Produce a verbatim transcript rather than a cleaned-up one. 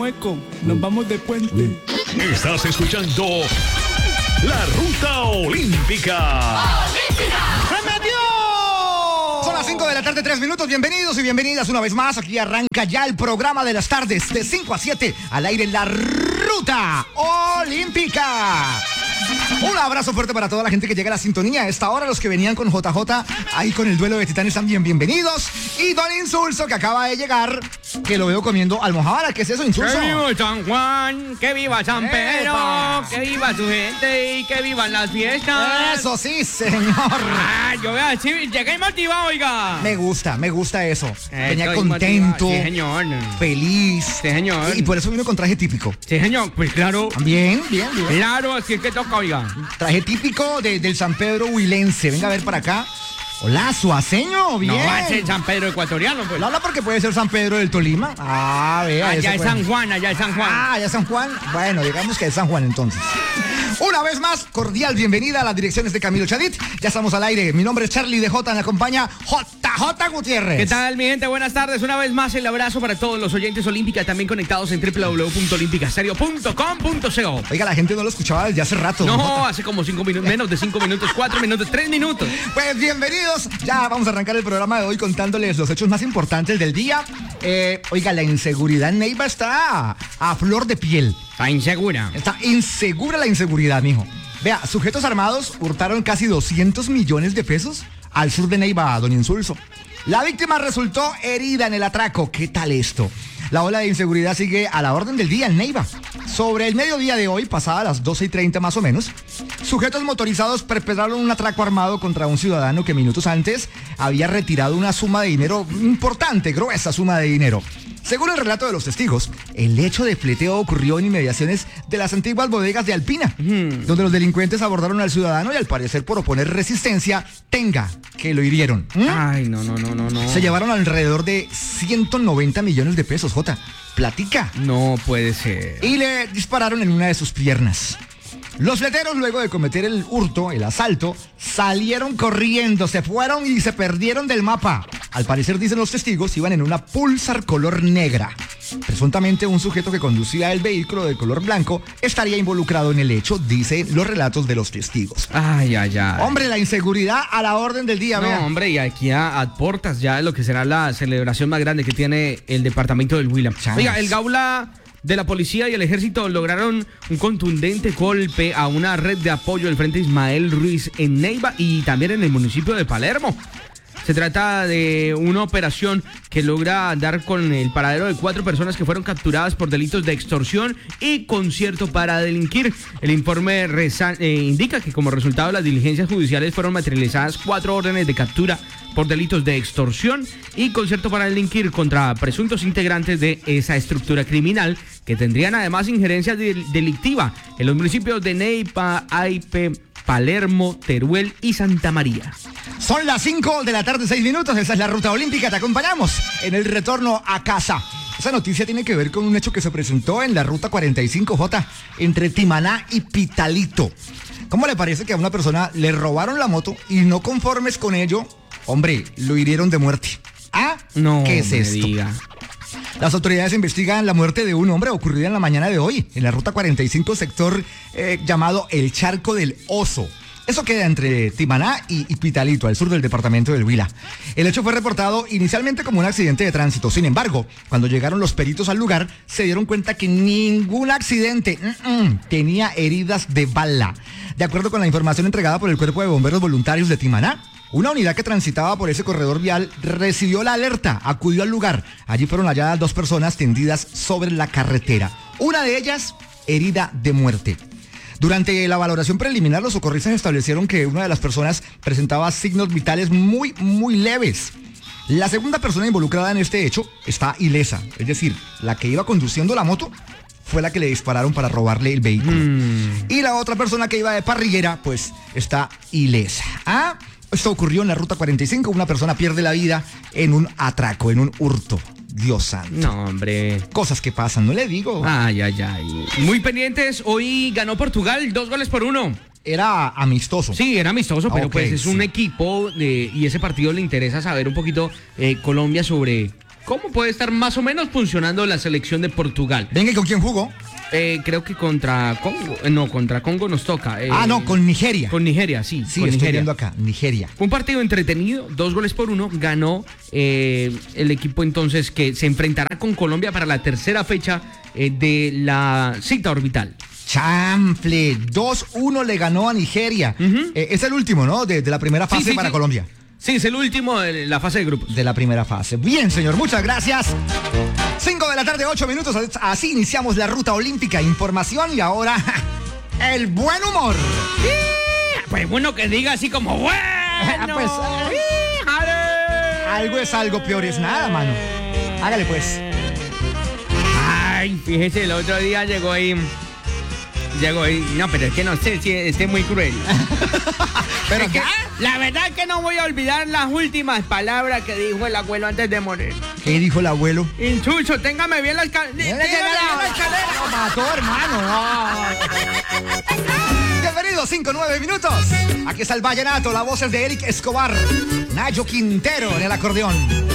Mueco, nos vamos de puente. Estás escuchando La Ruta Olímpica. ¡Se metió! Son las cinco de la tarde, tres minutos. Bienvenidos y bienvenidas una vez más. Aquí arranca ya el programa de las tardes de cinco a siete al aire en La Ruta Olímpica. Un abrazo fuerte para toda la gente que llega a la sintonía. A esta hora los que venían con J J ahí con el duelo de titanes también bienvenidos. Y Don Insulso que acaba de llegar, que lo veo comiendo almojábara. ¿Qué es eso, Insulso? ¡Que viva San Juan! ¡Que viva San Pedro! ¡Epa! ¡Que viva su gente! ¡Y que vivan las fiestas! Eso sí, señor. Ah, yo veo así, llegué motivado, oiga. Me gusta, me gusta eso. Eh, Venía estoy contento, motivado. Sí, señor. feliz. Sí, señor. Y, y por eso vino con traje típico. Sí, señor, pues claro. Bien, bien, bien. Claro, así es que toca, oiga. Traje típico de, del San Pedro huilense. Venga a ver para acá. Hola, suaceño, bien. No va a ser San Pedro ecuatoriano, pues. No habla porque puede ser San Pedro del Tolima. Ah, vea. Allá ese es puede- San Juan, allá es San Juan. Ah, ya San Juan. Bueno, digamos que es San Juan entonces. Una vez más, cordial bienvenida a las direcciones de Camilo Chadit. Ya estamos al aire. Mi nombre es Charlie D J, me acompaña J J Gutiérrez. ¿Qué tal, mi gente? Buenas tardes. Una vez más, el abrazo para todos los oyentes olímpicas, también conectados en doble u doble u doble u punto olímpicastereo punto com punto co. Oiga, la gente no lo escuchaba desde hace rato. No, J. hace como cinco minutos, menos de cinco minutos, cuatro minutos, tres minutos. Pues bienvenidos. Ya vamos a arrancar el programa de hoy contándoles los hechos más importantes del día. Eh, oiga, la inseguridad en Neiva está a flor de piel. Está insegura. Está insegura la inseguridad, mijo. Vea, sujetos armados hurtaron casi doscientos millones de pesos al sur de Neiva, don Insulso. La víctima resultó herida en el atraco. ¿Qué tal esto? La ola de inseguridad sigue a la orden del día en Neiva. Sobre el mediodía de hoy, pasada las doce y treinta más o menos, sujetos motorizados perpetraron un atraco armado contra un ciudadano que minutos antes había retirado una suma de dinero importante, gruesa suma de dinero. Según el relato de los testigos, el hecho de fleteo ocurrió en inmediaciones de las antiguas bodegas de Alpina, Hmm. donde los delincuentes abordaron al ciudadano y al parecer por oponer resistencia, tenga que lo hirieron. ¿Mm? Ay, no, no, no, no, no. Se llevaron alrededor de ciento noventa millones de pesos, Jota. Platica. No puede ser. Y le dispararon en una de sus piernas. Los fleteros, luego de cometer el hurto, el asalto, salieron corriendo, se fueron y se perdieron del mapa. Al parecer, dicen los testigos, iban en una Pulsar color negra. Presuntamente, un sujeto que conducía el vehículo de color blanco estaría involucrado en el hecho, dicen los relatos de los testigos. Ay, ay, ay. Hombre, la inseguridad a la orden del día, No, vea. hombre, y aquí a, a portas ya de lo que será la celebración más grande que tiene el departamento del Huila. Chas. Oiga, el Gaula de la policía y el ejército lograron un contundente golpe a una red de apoyo del Frente Ismael Ruiz en Neiva y también en el municipio de Palermo. Se trata de una operación que logra dar con el paradero de cuatro personas que fueron capturadas por delitos de extorsión y concierto para delinquir. El informe reza- eh, indica que como resultado de las diligencias judiciales fueron materializadas cuatro órdenes de captura por delitos de extorsión y concierto para delinquir contra presuntos integrantes de esa estructura criminal que tendrían además injerencia de- delictiva en los municipios de Neiva, Aipe, Palermo, Teruel y Santa María. Son las cinco de la tarde, seis minutos. Esa es la Ruta Olímpica. Te acompañamos en el retorno a casa. Esa noticia tiene que ver con un hecho que se presentó en la Ruta cuarenta y cinco J entre Timaná y Pitalito. ¿Cómo le parece que a una persona le robaron la moto y no conformes con ello, hombre, lo hirieron de muerte? ¿Ah? No ¿Qué es me esto? diga. Las autoridades investigan la muerte de un hombre ocurrida en la mañana de hoy en la Ruta cuarenta y cinco, sector eh, llamado El Charco del Oso. Eso queda entre Timaná y, y Pitalito, al sur del departamento del Huila. El hecho fue reportado inicialmente como un accidente de tránsito. Sin embargo, cuando llegaron los peritos al lugar, se dieron cuenta que ningún accidente mm, mm, tenía heridas de bala. De acuerdo con la información entregada por el Cuerpo de Bomberos Voluntarios de Timaná, una unidad que transitaba por ese corredor vial recibió la alerta, acudió al lugar. Allí fueron halladas dos personas tendidas sobre la carretera. Una de ellas, herida de muerte. Durante la valoración preliminar, los socorristas establecieron que una de las personas presentaba signos vitales muy, muy leves. La segunda persona involucrada en este hecho está ilesa, es decir, la que iba conduciendo la moto fue la que le dispararon para robarle el vehículo. Mm. Y la otra persona que iba de parrillera, pues, está ilesa. ¿Ah? Esto ocurrió en la Ruta cuarenta y cinco, una persona pierde la vida en un atraco, en un hurto. Dios santo. No, hombre. Cosas que pasan, no le digo. Ay, ay, ay. Muy pendientes. Hoy ganó Portugal dos goles por uno. Era amistoso. Sí, era amistoso, pero Ok, pues es un sí. equipo de, y ese partido le interesa saber un poquito eh, Colombia sobre cómo puede estar más o menos funcionando la selección de Portugal. Venga, ¿y con quién jugó? Eh, creo que contra Congo, eh, no, contra Congo nos toca. eh, ah, no, con Nigeria. Con Nigeria, sí. Sí, con estoy Nigeria. viendo acá, Nigeria. Fue un partido entretenido, dos goles por uno, ganó eh, el equipo entonces que se enfrentará con Colombia para la tercera fecha eh, de la cita orbital. Chample, dos uno le ganó a Nigeria. Ujú. Eh, es el último, ¿no? De, de la primera fase Sí, sí, para sí. Colombia. Sí, es el último de la fase de grupos. De la primera fase. Bien, señor, muchas gracias. cinco de la tarde, ocho minutos. Así iniciamos la ruta olímpica. Información y ahora el buen humor. Pues bueno, que diga así como bueno. Pues, algo es algo, peor es nada, mano. Hágale pues. Ay, fíjese, el otro día llegó ahí. Llegó ahí. No, pero es que no sé si esté muy cruel. Pero Es que, la verdad es que no voy a olvidar las últimas palabras que dijo el abuelo antes de morir. ¿qué dijo el abuelo? Inchucho, téngame bien la escalera. Lo mató, hermano. Bienvenidos, cinco, nueve minutos. Aquí está el vallenato, la voz es de Eric Escobar. Nayo Quintero en el acordeón.